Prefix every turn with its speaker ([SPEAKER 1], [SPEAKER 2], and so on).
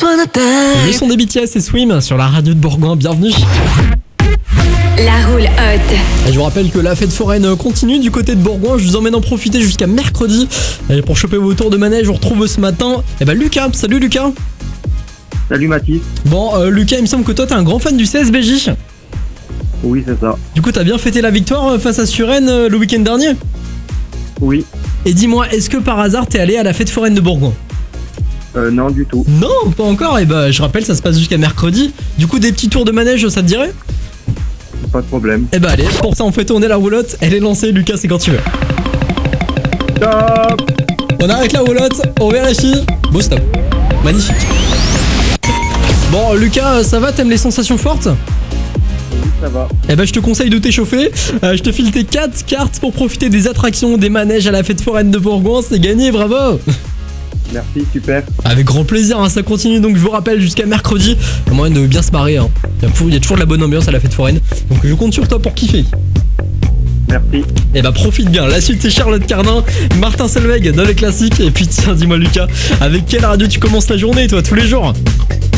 [SPEAKER 1] Le son des BTS et Swim sur la radio de Bourgoin, bienvenue.
[SPEAKER 2] La roule haute.
[SPEAKER 1] Et je vous rappelle que la fête foraine continue du côté de Bourgoin. Je vous emmène en profiter jusqu'à mercredi. Et pour choper vos tours de manège, on retrouve ce matin Lucas. Salut Lucas.
[SPEAKER 3] Salut Mathis.
[SPEAKER 1] Bon Lucas, il me semble que toi t'es un grand fan du CSBJ.
[SPEAKER 3] Oui, c'est ça.
[SPEAKER 1] Du coup t'as bien fêté la victoire face à Suresnes le week-end dernier.
[SPEAKER 3] Oui.
[SPEAKER 1] Et dis-moi, est-ce que par hasard t'es allé à la fête foraine de Bourgoin?
[SPEAKER 3] Non, du tout.
[SPEAKER 1] Non, pas encore. Et je rappelle, ça se passe jusqu'à mercredi. Du coup, des petits tours de manège, ça te dirait?
[SPEAKER 3] Pas de problème.
[SPEAKER 1] Allez, pour ça on fait tourner la roulotte. Elle est lancée, Lucas, c'est quand tu veux.
[SPEAKER 3] Stop.
[SPEAKER 1] On arrête la roulotte, on vérifie. Beau stop. Magnifique. Bon Lucas, ça va? T'aimes les sensations fortes?
[SPEAKER 3] Oui, ça va.
[SPEAKER 1] Je te conseille de t'échauffer. Je te file tes 4 cartes pour profiter des attractions, des manèges à la fête foraine de Bourgoin. C'est gagné, bravo.
[SPEAKER 3] Merci, super.
[SPEAKER 1] Avec grand plaisir, ça continue. Donc je vous rappelle, jusqu'à mercredi, il y a moyen de bien se marrer. Il y a toujours de la bonne ambiance à la fête foraine. Donc je compte sur toi pour kiffer.
[SPEAKER 3] Merci.
[SPEAKER 1] Profite bien. La suite, c'est Charlotte Cardin, Martin Solveig dans les classiques. Et puis tiens, dis-moi Lucas, avec quelle radio tu commences la journée toi, tous les jours?